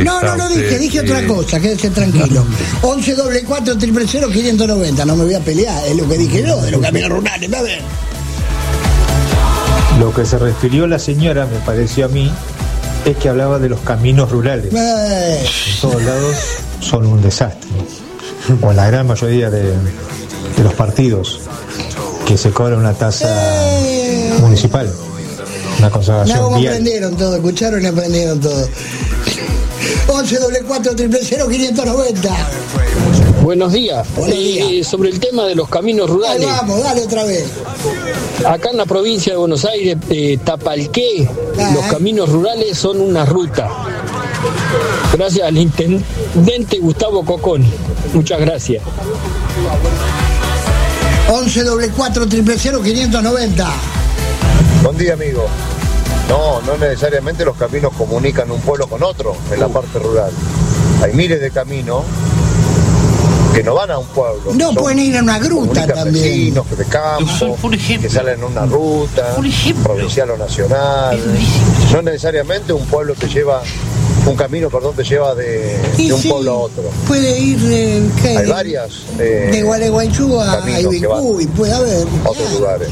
No dije otra cosa, quédese tranquilo. 11 4 000 590, no me voy a pelear, es lo que dije yo, de los caminos rurales, a ver. Lo que se refirió la señora, me pareció a mí, es que hablaba de los caminos rurales. En todos lados son un desastre, o en la gran mayoría de los partidos, que se cobra una tasa municipal, una conservación vial. Aprendieron todo, escucharon y aprendieron todo. 11 4 000 590. Buenos días. Sobre el tema de los caminos rurales. Ahí vamos, dale otra vez. Acá en la provincia de Buenos Aires, Tapalqué, los caminos rurales son una ruta. Gracias al intendente Gustavo Coconi. Muchas gracias. 11 4 000 590. Buen día, amigo. No necesariamente los caminos comunican un pueblo con otro en la parte rural. Hay miles de caminos que no van a un pueblo. No pueden ir a una gruta también. Vecinos de campo, que salen en una ruta, provincial o nacional. No necesariamente un pueblo te lleva, un camino, te lleva de un pueblo a otro. Puede ir, hay varias. De Gualeguaychú a Ibicuy, puede haber. Otros lugares.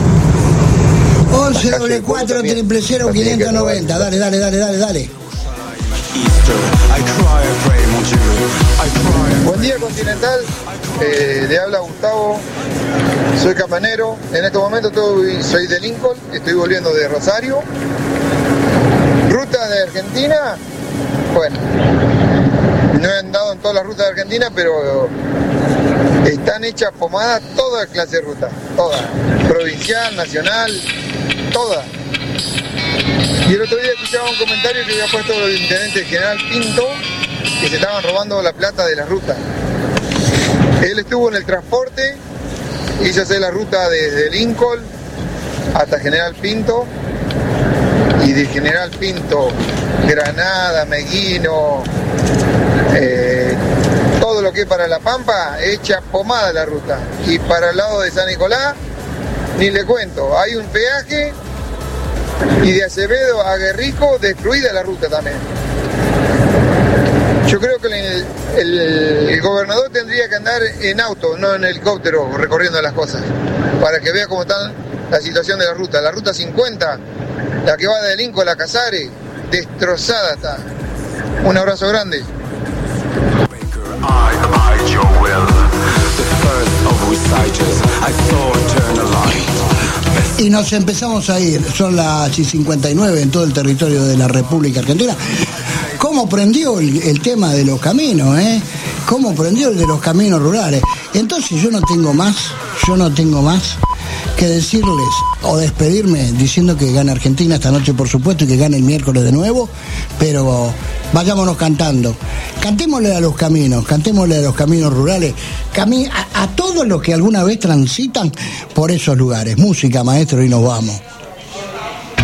11 4 000 590. Dale. Buen día, Continental. Le habla Gustavo. Soy camionero. En este momento soy de Lincoln. Estoy volviendo de Rosario. Rutas de Argentina. Bueno, no he andado en todas las rutas de Argentina, pero están hechas pomadas toda clase de rutas. Todas. Provincial, nacional, todas. Y el otro día escuchaba un comentario que había puesto el intendente general Pinto, que se estaban robando la plata de la ruta. Él estuvo en el transporte, hizo hacer la ruta desde Lincoln hasta General Pinto, y de General Pinto, Granada, Meguino, todo lo que es para La Pampa, hecha pomada la ruta. Y para el lado de San Nicolás, ni le cuento, hay un peaje, y de Acevedo a Guerrico, destruida la ruta también. Yo creo que el gobernador tendría que andar en auto, no en helicóptero, recorriendo las cosas, para que vea cómo está la situación de la ruta. La ruta 50, la que va de Lincoln a Casares, destrozada está. Un abrazo grande. Y nos empezamos a ir, son las 59 en todo el territorio de la República Argentina. ¿Cómo prendió el tema de los caminos, ¿Cómo prendió el de los caminos rurales? Entonces yo no tengo más que decirles o despedirme diciendo que gana Argentina esta noche, por supuesto, y que gane el miércoles de nuevo, pero vayámonos cantando. Cantémosle a los caminos rurales, a todos los que alguna vez transitan por esos lugares. Música, maestro, y nos vamos.